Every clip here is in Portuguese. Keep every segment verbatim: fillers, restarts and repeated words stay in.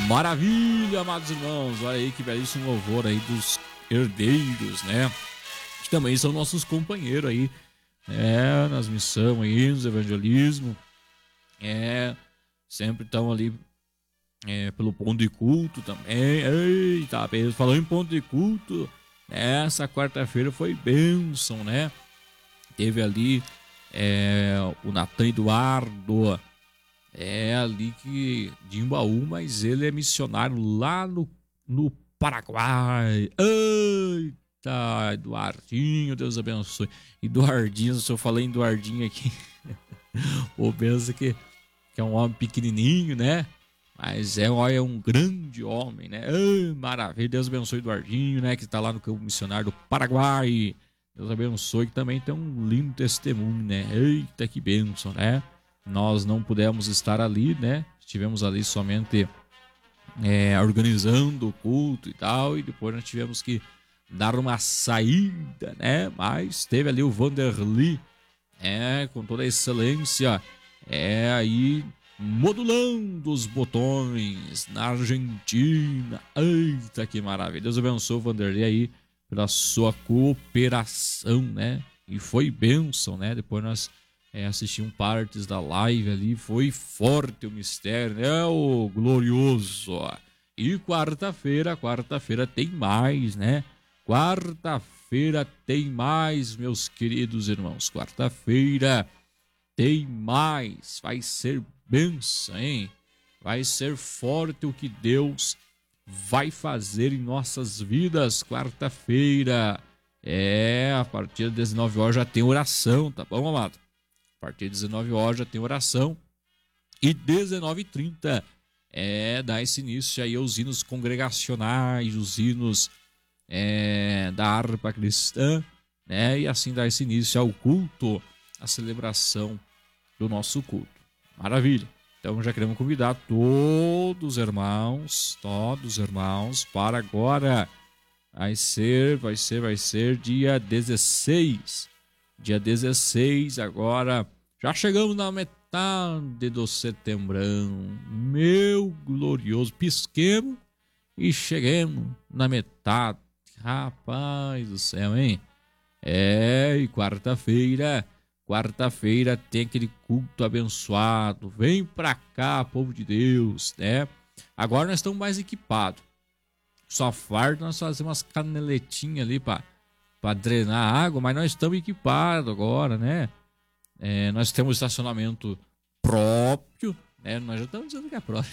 Maravilha, amados irmãos. Olha aí que belíssimo louvor aí dos herdeiros, né? Que também são nossos companheiros aí, é, nas missões aí, nos evangelismo. É, sempre estão ali é, pelo ponto de culto também. Eita, falou em ponto de culto. Essa quarta-feira foi bênção, né? Teve ali é, o Natan Eduardo, é ali que de Imbaú, mas ele é missionário lá no, no Paraguai. Eita, Eduardinho, Deus abençoe. Eduardinho, se eu falei em Eduardinho aqui, ou pensa que, que é um homem pequenininho, né? Mas é, é um grande homem, né? Ai, maravilha, Deus abençoe Eduardinho, né? Que está lá no campo missionário do Paraguai. Deus abençoe, que também tem um lindo testemunho, né? Eita, que bênção, né? Nós não pudemos estar ali, né? Estivemos ali somente é, organizando o culto e tal, e depois nós tivemos que dar uma saída, né? Mas teve ali o Vanderly, é, com toda a excelência, é, aí modulando os botões na Argentina. Eita, que maravilha! Deus abençoe o Vanderly aí pela sua cooperação, né? E foi bênção, né? Depois nós é, assistimos partes da live ali, foi forte o mistério, né? O glorioso. E quarta-feira, quarta-feira tem mais, né? Quarta-feira tem mais, meus queridos irmãos. Quarta-feira tem mais. Vai ser bênção, hein? Vai ser forte o que Deus vai fazer em nossas vidas. Quarta-feira, é, a partir das dezenove horas já tem oração, tá bom, amado? A partir das dezenove horas já tem oração. E dezenove e trinta é, dá esse início aí aos hinos congregacionais, os hinos é, da harpa cristã, né? E assim dá esse início ao culto, a celebração do nosso culto. Maravilha! Então já queremos convidar todos os irmãos, todos os irmãos, para agora. Vai ser, vai ser, vai ser dia dezesseis. Dia dezesseis agora. Já chegamos na metade do setembrão. Meu glorioso. Pisquemos e cheguemos na metade. Rapaz do céu, hein? É, e quarta-feira... Quarta-feira tem aquele culto abençoado. Vem pra cá, povo de Deus, né? Agora nós estamos mais equipados. Só farta nós fazemos umas caneletinhas ali pra, pra drenar a água, mas nós estamos equipados agora, né? É, nós temos estacionamento próprio, né? Nós já estamos dizendo que é próprio.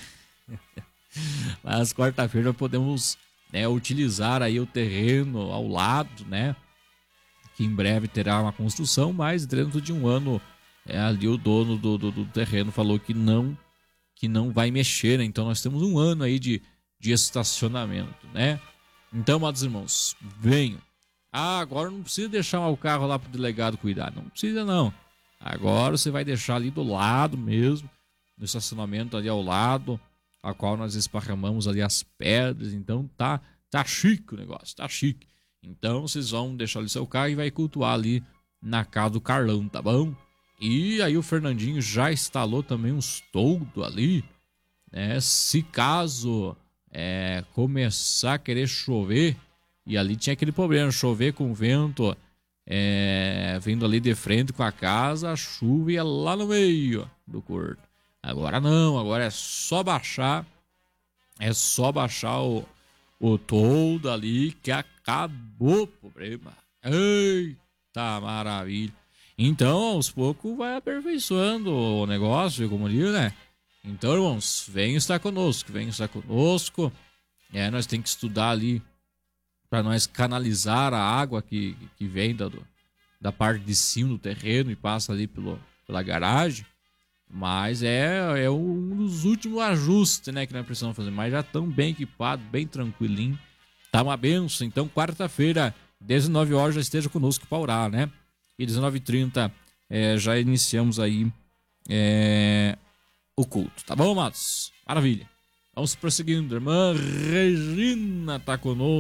Mas quarta-feira nós podemos, né, utilizar aí o terreno ao lado, né? Que em breve terá uma construção, mas dentro de um ano é, ali o dono do, do, do terreno falou que não que não vai mexer, né? Então nós temos um ano aí de, de estacionamento, né? Então, amados irmãos, venham. Ah, agora não precisa deixar o carro lá para o delegado cuidar, não precisa não. Agora você vai deixar ali do lado mesmo, no estacionamento ali ao lado, a qual nós esparramamos ali as pedras, então tá, tá chique o negócio, tá chique. Então vocês vão deixar ali seu carro e vai cultuar ali na casa do Carlão, tá bom? E aí o Fernandinho já instalou também uns toldos ali, né? Se caso é, começar a querer chover, e ali tinha aquele problema, chover com vento é, vindo ali de frente com a casa, a chuva ia lá no meio do corpo. Agora não, agora é só baixar, é só baixar o O toldo ali que acabou o problema. Eita maravilha. Então, aos poucos vai aperfeiçoando o negócio, como diz, né? Então, irmãos, vem estar conosco, vem estar conosco. É, nós temos que estudar ali para nós canalizar a água que, que vem da, da parte de cima do terreno e passa ali pelo, pela garagem. Mas é, é um dos últimos ajustes, né, que nós precisamos fazer. Mas já estão bem equipados, bem tranquilinho. Tá uma benção. Então, quarta-feira, dezenove horas, já esteja conosco para orar, né? E dezenove e trinta é, já iniciamos aí é, o culto. Tá bom, amados? Maravilha. Vamos prosseguindo. Irmã Regina tá conosco.